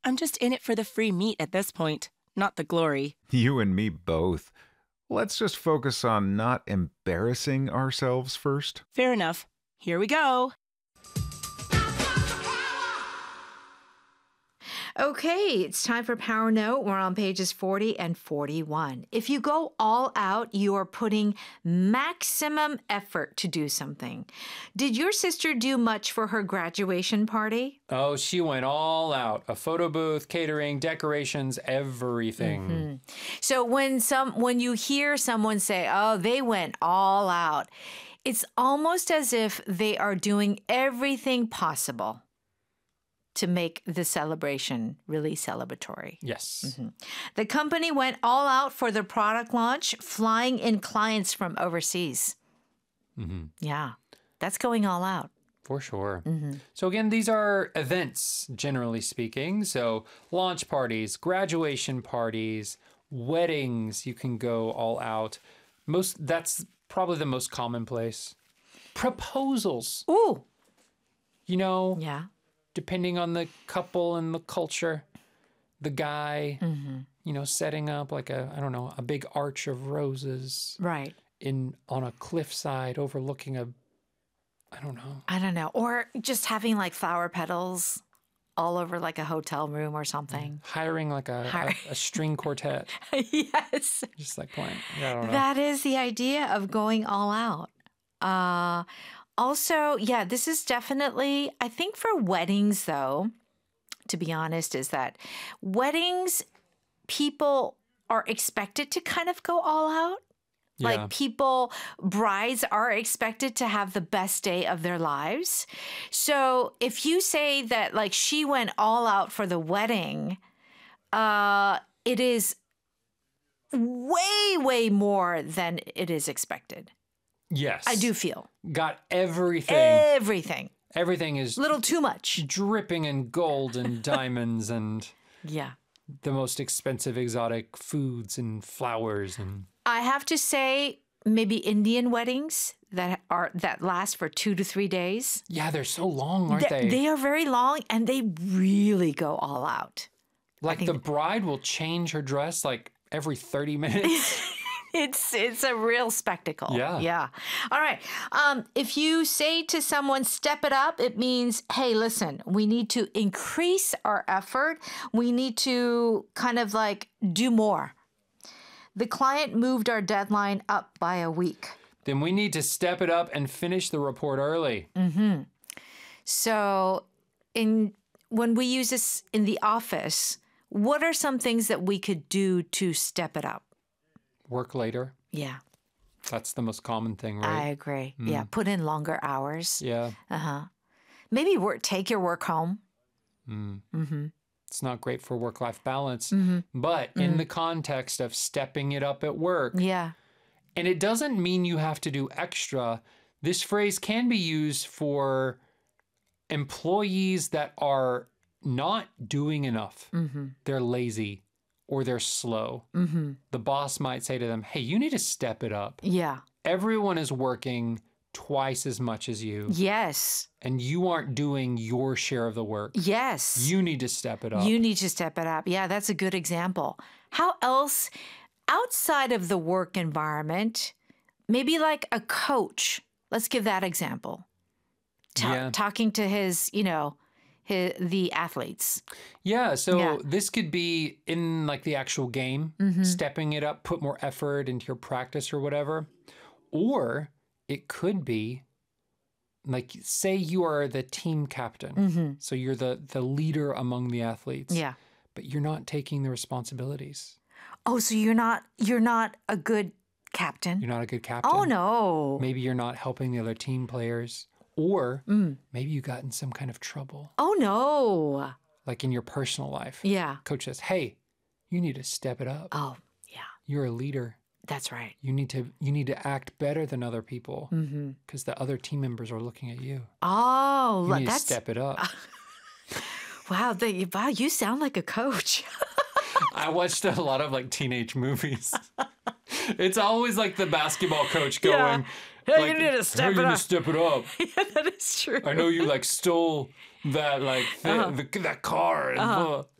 I'm just in it for the free meat at this point, not the glory. You and me both. Let's just focus on not embarrassing ourselves first. Fair enough. Here we go. Okay, it's time for Power Note. We're on pages 40 and 41. If you go all out, you are putting maximum effort to do something. Did your sister do much for her graduation party? Oh, she went all out. A photo booth, catering, decorations, everything. So when you hear someone say, "Oh, they went all out," it's almost as if they are doing everything possible to make the celebration really celebratory. Yes. The company went all out for their product launch, flying in clients from overseas. Yeah, that's going all out. For sure. So again, these are events, generally speaking. So launch parties, graduation parties, weddings, you can go all out. That's probably the most commonplace. Proposals. Ooh. You know, Yeah. depending on the couple and the culture, the guy, you know, setting up like a big arch of roses Right. on a cliffside overlooking I don't know. Or just having like flower petals all over like a hotel room or something. Hiring like a string quartet, Yes. just like playing. Yeah, I don't know. That is the idea of going all out. Also, yeah, this is definitely, I think for weddings though, to be honest, is that weddings, people are expected to kind of go all out. Yeah. Like brides are expected to have the best day of their lives. So if you say that like she went all out for the wedding, it is way, way more than it is expected. Yes. I do feel. Got everything. Everything. Everything is Little too much. dripping in gold and diamonds and Yeah. the most expensive exotic foods and flowers and I have to say, maybe Indian weddings that last for 2 to 3 days. yeah, they're so long, aren't they? They are very long and they really go all out. Like the bride will change her dress like every 30 minutes. It's a real spectacle. Yeah. Yeah. All right. If you say to someone, step it up, it means, hey, listen, we need to increase our effort. We need to kind of like do more. The client moved our deadline up by a week. Then we need to step it up and finish the report early. So when we use this in the office, what are some things that we could do to step it up? Work later. Yeah, That's the most common thing, I right? agree. Yeah, put in longer hours. Yeah. Maybe take your work home. It's not great for work-life balance, but in the context of stepping it up at work, Yeah. and it doesn't mean you have to do extra. This phrase can be used for employees that are not doing enough. They're lazy or they're slow. The boss might say to them, hey, you need to step it up. Yeah. Everyone is working twice as much as you, Yes. and you aren't doing your share of the work. Yes. You need to step it up. You need to step it up. Yeah, that's a good example. How else, outside of the work environment, maybe like a coach, let's give that example. Yeah. Talking to the athletes. Yeah, so Yeah. this could be in like the actual game, stepping it up, put more effort into your practice or whatever. Or it could be like, say you are the team captain. So you're the leader among the athletes. Yeah. But you're not taking the responsibilities. Oh, so you're not a good captain? You're not a good captain. Oh, no. Maybe you're not helping the other team players. Or maybe you got in some kind of trouble, Oh, no. like in your personal life. Yeah. Coach says, hey, you need to step it up. Oh, yeah. You're a leader. That's right. You need to act better than other people because the other team members are looking at you. Oh, You need to that's step it up. wow. Wow, you sound like a coach. I watched a lot of like teenage movies. It's always like the basketball coach going, Hey, like, you need to step "Hey, it you need up." to step it up. Yeah, that is true. I know you like stole that like that car. And blah."